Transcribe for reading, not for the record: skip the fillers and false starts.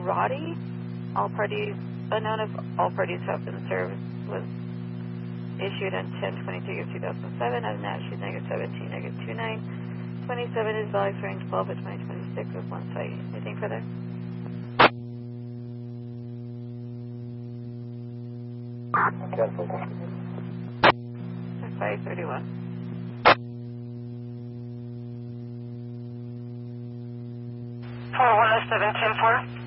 Roddy. All parties, unknown if all parties have been served, was issued on 10/23 of 2007. Other than that, she's -17, -29. 27 is Alex range 12 at 2026 with one site. Anything further? 531. For 107, 10-4.